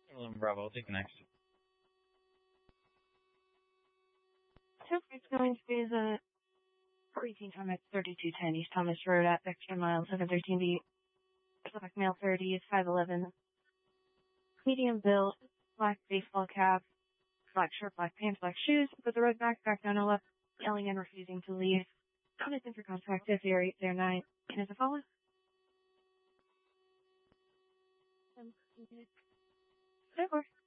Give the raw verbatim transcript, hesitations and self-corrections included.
eleven Bravo, I'll take the next. So it's going to be the eighteen Thomas thirty-two ten East Thomas Road at extra mile seven thirteen B. Black male thirty is five eleven. Medium build, black baseball cap, black shirt, black pants, black shoes, with the red backpack down her left, yelling and refusing to leave. Connecting for contact if they're eight, they're nine. And as a follow? Um,